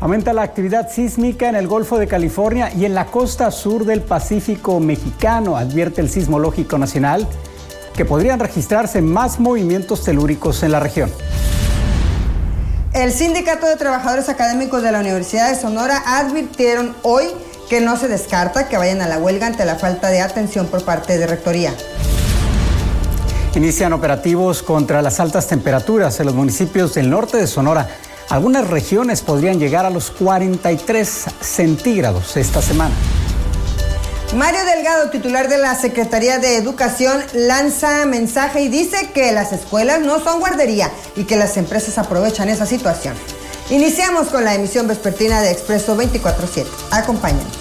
Aumenta la actividad sísmica en el Golfo de California y en la costa sur del Pacífico mexicano, advierte el Sismológico Nacional, que podrían registrarse más movimientos telúricos en la región. El Sindicato de Trabajadores Académicos de la Universidad de Sonora advirtieron hoy que no se descarta que vayan a la huelga ante la falta de atención por parte de Rectoría. Inician operativos contra las altas temperaturas en los municipios del norte de Sonora. Algunas regiones podrían llegar a los 43 centígrados esta semana. Mario Delgado, titular de la Secretaría de Educación, lanza mensaje y dice que las escuelas no son guardería y que las empresas aprovechan esa situación. Iniciamos con la emisión vespertina de Expreso 24/7. Acompáñanos.